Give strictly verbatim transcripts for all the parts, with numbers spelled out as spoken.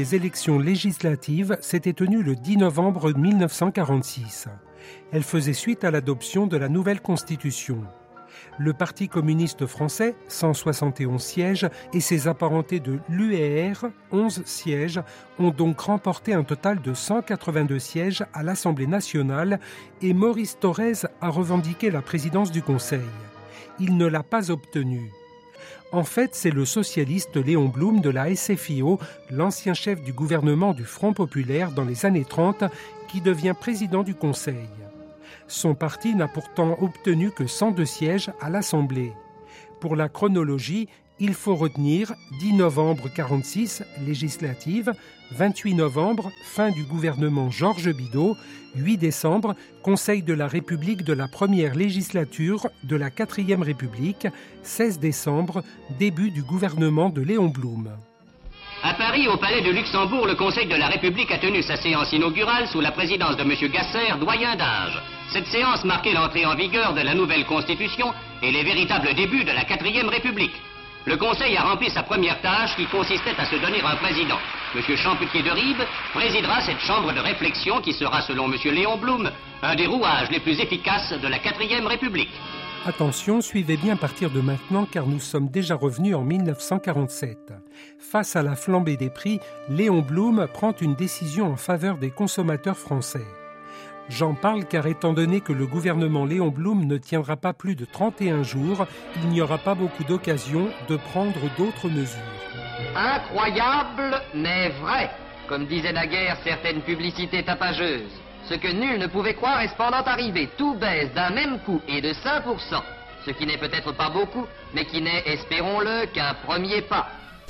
des élections législatives s'était tenue le dix novembre mille neuf cent quarante-six. Elle faisait suite à l'adoption de la nouvelle Constitution. Le Parti communiste français, cent soixante et onze sièges, et ses apparentés de l'U E R, onze sièges, ont donc remporté un total de cent quatre-vingt-deux sièges à l'Assemblée nationale et Maurice Thorez a revendiqué la présidence du Conseil. Il ne l'a pas obtenue. En fait, c'est le socialiste Léon Blum de la S F I O, l'ancien chef du gouvernement du Front populaire dans les années trente, qui devient président du Conseil. Son parti n'a pourtant obtenu que cent deux sièges à l'Assemblée. Pour la chronologie, il faut retenir dix novembre quarante-six, législative, vingt-huit novembre, fin du gouvernement Georges Bidault, huit décembre, Conseil de la République de la première législature de la quatrième République, seize décembre, début du gouvernement de Léon Blum. À Paris, au palais de Luxembourg, le Conseil de la République a tenu sa séance inaugurale sous la présidence de M. Gasser, doyen d'âge. Cette séance marquait l'entrée en vigueur de la nouvelle Constitution et les véritables débuts de la quatrième République. Le Conseil a rempli sa première tâche qui consistait à se donner un président. M. Champutier de Ribe présidera cette chambre de réflexion qui sera, selon M. Léon Blum, un des rouages les plus efficaces de la quatrième République. Attention, suivez bien à partir de maintenant car nous sommes déjà revenus en mille neuf cent quarante-sept. Face à la flambée des prix, Léon Blum prend une décision en faveur des consommateurs français. J'en parle car étant donné que le gouvernement Léon Blum ne tiendra pas plus de trente et un jours, il n'y aura pas beaucoup d'occasions de prendre d'autres mesures. Incroyable mais vrai, comme disaient naguère certaines publicités tapageuses. Ce que nul ne pouvait croire est cependant arrivé. Tout baisse d'un même coup et de cinq pour cent. Ce qui n'est peut-être pas beaucoup, mais qui n'est, espérons-le, qu'un premier pas.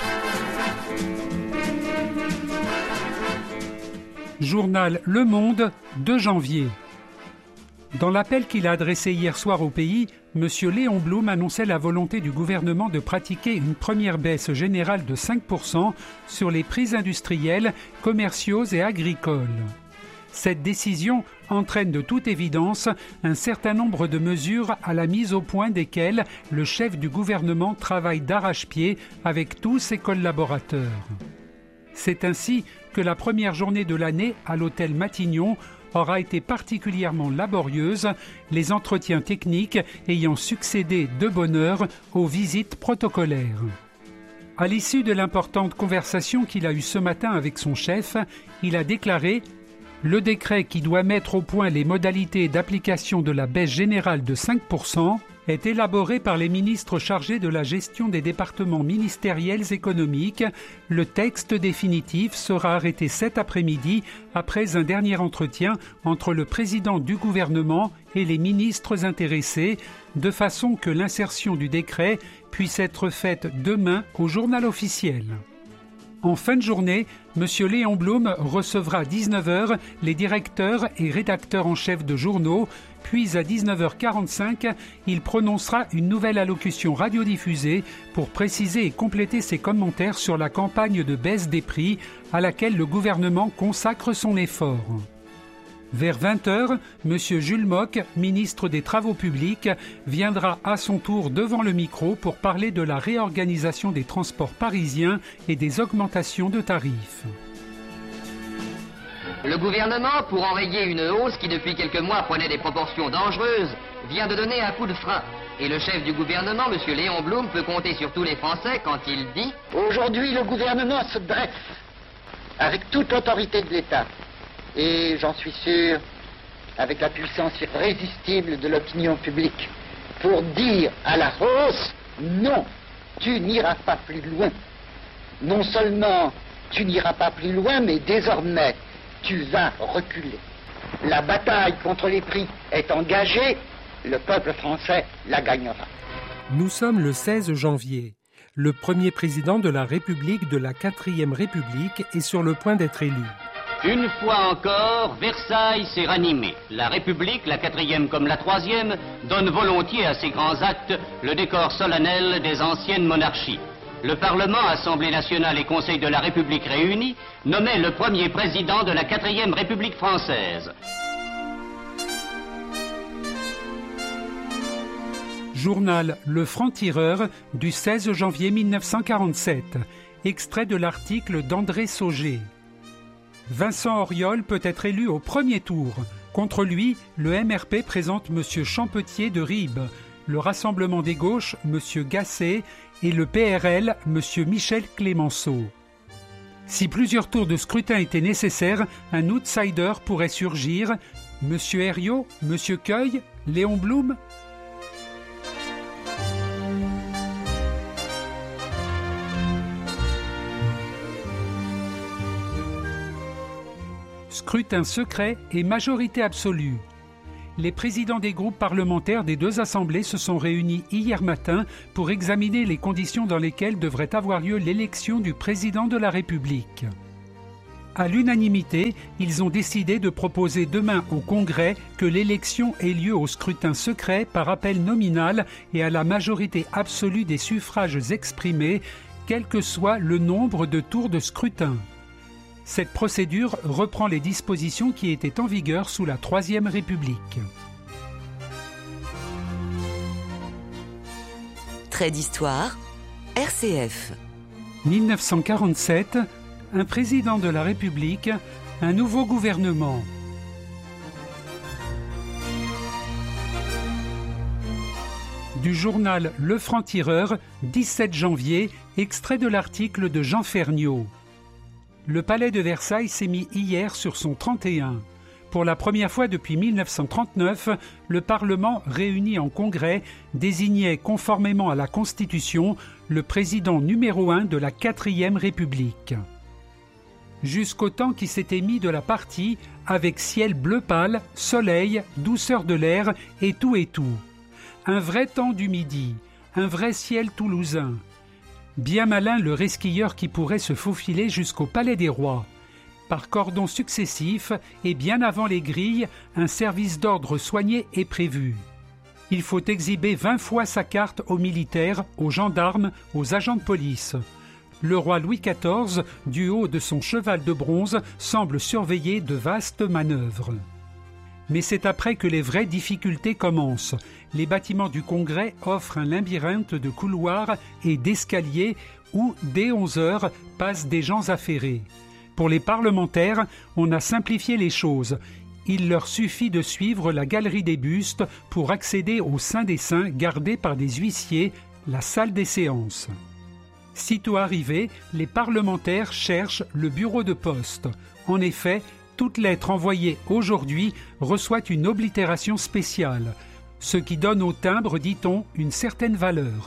Journal Le Monde, deux janvier. Dans l'appel qu'il a adressé hier soir au pays, M. Léon Blum annonçait la volonté du gouvernement de pratiquer une première baisse générale de cinq pour cent sur les prix industriels, commerciaux et agricoles. Cette décision entraîne de toute évidence un certain nombre de mesures à la mise au point desquelles le chef du gouvernement travaille d'arrache-pied avec tous ses collaborateurs. C'est ainsi que la première journée de l'année à l'hôtel Matignon aura été particulièrement laborieuse, les entretiens techniques ayant succédé de bonne heure aux visites protocolaires. À l'issue de l'importante conversation qu'il a eue ce matin avec son chef, il a déclaré « Le décret qui doit mettre au point les modalités d'application de la baisse générale de cinq pour cent est élaboré par les ministres chargés de la gestion des départements ministériels économiques. Le texte définitif sera arrêté cet après-midi après un dernier entretien entre le président du gouvernement et les ministres intéressés, de façon que l'insertion du décret puisse être faite demain au journal officiel. En fin de journée, M. Léon Blum recevra à dix-neuf heures les directeurs et rédacteurs en chef de journaux, puis à dix-neuf heures quarante-cinq, il prononcera une nouvelle allocution radiodiffusée pour préciser et compléter ses commentaires sur la campagne de baisse des prix à laquelle le gouvernement consacre son effort. Vers vingt heures, M. Jules Mock, ministre des Travaux publics, viendra à son tour devant le micro pour parler de la réorganisation des transports parisiens et des augmentations de tarifs. Le gouvernement, pour enrayer une hausse qui depuis quelques mois prenait des proportions dangereuses, vient de donner un coup de frein. Et le chef du gouvernement, M. Léon Blum, peut compter sur tous les Français quand il dit « Aujourd'hui, le gouvernement se dresse avec toute l'autorité de l'État. Et j'en suis sûr, avec la puissance irrésistible de l'opinion publique, pour dire à la hausse, non, tu n'iras pas plus loin. Non seulement tu n'iras pas plus loin, mais désormais, tu vas reculer. La bataille contre les prix est engagée, le peuple français la gagnera. » Nous sommes le seize janvier. Le premier président de la République de la quatrième République est sur le point d'être élu. Une fois encore, Versailles s'est ranimé. La République, la quatrième comme la troisième, donne volontiers à ces grands actes le décor solennel des anciennes monarchies. Le Parlement, Assemblée nationale et Conseil de la République réunis nommait le premier président de la quatrième République française. Journal Le Franc-Tireur du seize janvier mille neuf cent quarante-sept. extrait de l'article d'André Sauger. Vincent Auriol peut être élu au premier tour. Contre lui, le M R P présente M. Champetier de Ribes, le Rassemblement des gauches, M. Gasset, et le P R L, M. Michel Clémenceau. Si plusieurs tours de scrutin étaient nécessaires, un outsider pourrait surgir. M. Herriot, M. Cueil, Léon Blum. Scrutin secret et majorité absolue. Les présidents des groupes parlementaires des deux assemblées se sont réunis hier matin pour examiner les conditions dans lesquelles devrait avoir lieu l'élection du président de la République. À l'unanimité, ils ont décidé de proposer demain au Congrès que l'élection ait lieu au scrutin secret par appel nominal et à la majorité absolue des suffrages exprimés, quel que soit le nombre de tours de scrutin. Cette procédure reprend les dispositions qui étaient en vigueur sous la Troisième République. Trait d'histoire, R C F. mille neuf cent quarante-sept, un président de la République, un nouveau gouvernement. Du journal Le Franc-Tireur, dix-sept janvier, extrait de l'article de Jean Ferniaud. Le palais de Versailles s'est mis hier sur son trente et un. Pour la première fois depuis mille neuf cent trente-neuf, le Parlement, réuni en congrès, désignait conformément à la Constitution le président numéro un de la quatrième République. Jusqu'au temps qui s'était mis de la partie, avec ciel bleu pâle, soleil, douceur de l'air et tout et tout. Un vrai temps du midi, un vrai ciel toulousain. Bien malin le resquilleur qui pourrait se faufiler jusqu'au Palais des Rois. Par cordons successifs et bien avant les grilles, un service d'ordre soigné est prévu. Il faut exhiber vingt fois sa carte aux militaires, aux gendarmes, aux agents de police. Le roi Louis quatorze, du haut de son cheval de bronze, semble surveiller de vastes manœuvres. Mais c'est après que les vraies difficultés commencent. Les bâtiments du Congrès offrent un labyrinthe de couloirs et d'escaliers où, dès onze heures, passent des gens affairés. Pour les parlementaires, on a simplifié les choses. Il leur suffit de suivre la galerie des bustes pour accéder au Saint des Saints gardé par des huissiers, la salle des séances. Sitôt arrivés, les parlementaires cherchent le bureau de poste. En effet, toute lettre envoyée aujourd'hui reçoit une oblitération spéciale, ce qui donne au timbre, dit-on, une certaine valeur.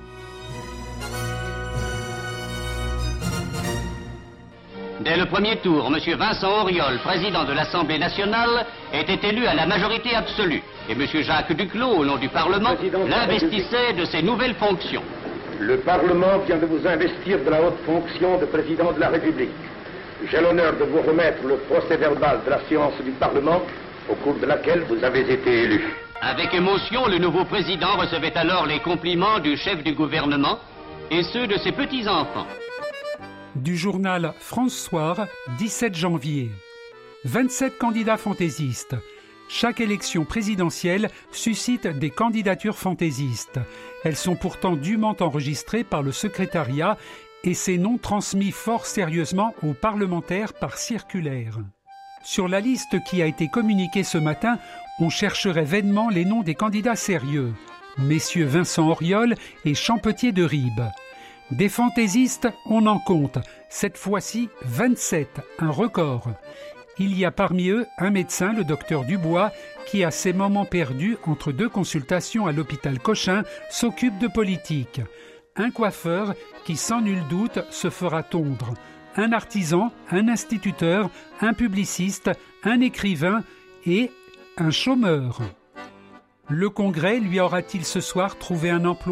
Dès le premier tour, M. Vincent Auriol, président de l'Assemblée nationale, était élu à la majorité absolue. Et M. Jacques Duclos, au nom du Parlement, l'investissait de ses nouvelles fonctions. Le Parlement vient de vous investir de la haute fonction de président de la République. J'ai l'honneur de vous remettre le procès-verbal de la séance du Parlement, au cours de laquelle vous avez été élu. Avec émotion, le nouveau président recevait alors les compliments du chef du gouvernement et ceux de ses petits-enfants. Du journal France Soir, dix-sept janvier. vingt-sept candidats fantaisistes. Chaque élection présidentielle suscite des candidatures fantaisistes. Elles sont pourtant dûment enregistrées par le secrétariat et ces noms transmis fort sérieusement aux parlementaires par circulaire. Sur la liste qui a été communiquée ce matin, on chercherait vainement les noms des candidats sérieux. Messieurs Vincent Auriol et Champetier de Ribes. Des fantaisistes, on en compte, cette fois-ci vingt-sept, un record. Il y a parmi eux un médecin, le docteur Dubois, qui à ses moments perdus entre deux consultations à l'hôpital Cochin s'occupe de politique. Un coiffeur qui sans nul doute se fera tondre. Un artisan, un instituteur, un publiciste, un écrivain et un chômeur. Le Congrès lui aura-t-il ce soir trouvé un emploi ?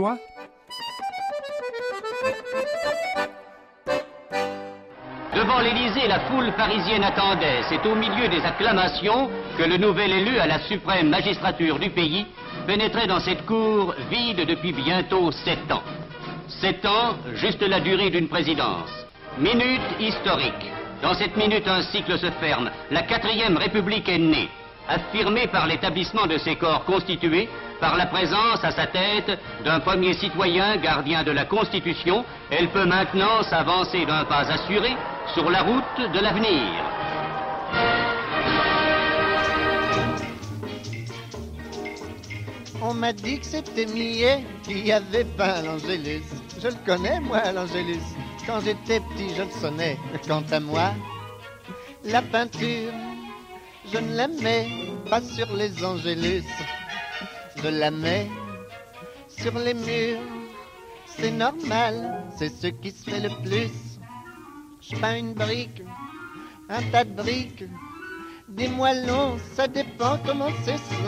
Devant l'Élysée, la foule parisienne attendait. C'est au milieu des acclamations que le nouvel élu à la suprême magistrature du pays pénétrait dans cette cour vide depuis bientôt sept ans. Sept ans, juste la durée d'une présidence. Minute historique. Dans cette minute, un cycle se ferme. La quatrième République est née. Affirmée par l'établissement de ses corps constitués, par la présence à sa tête d'un premier citoyen gardien de la Constitution, elle peut maintenant s'avancer d'un pas assuré sur la route de l'avenir. On m'a dit que c'était Millet qui avait peint l'Angélus. Je le connais, moi, l'Angélus. Quand j'étais petit, je le sonnais. Quant à moi, la peinture, je ne la mets pas sur les Angélus. Je la mets sur les murs. C'est normal, c'est ce qui se fait le plus. Je peins une brique, un tas de briques, des moellons, ça dépend comment c'est.